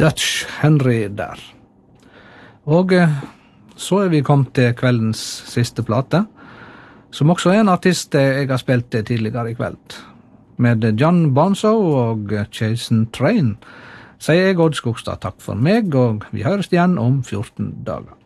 Dutch Henry der. Og så vi kommet til kveldens siste plate, som også en artist jeg har spilt tidligere i kveld. Med John Bonzo og Jason Train sier jeg Odd Skogstad takk for meg, og vi høres igjen om 14 dager.